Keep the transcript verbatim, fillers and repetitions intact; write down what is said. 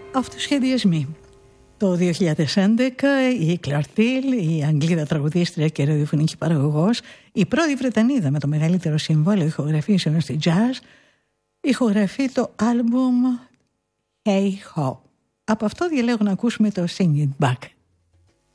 Αυτοσχεδιασμοί. Το δύο χιλιάδες έντεκα η Κλαρτίλ, η Αγγλίδα τραγουδίστρια και ραδιοφωνική παραγωγός, η πρώτη Βρετανίδα με το μεγαλύτερο συμβόλαιο ηχογραφήσεων στη jazz, ηχογραφεί το άλμπουμ Hey Ho. Από αυτό διαλέγω να ακούσουμε το Sing It Back.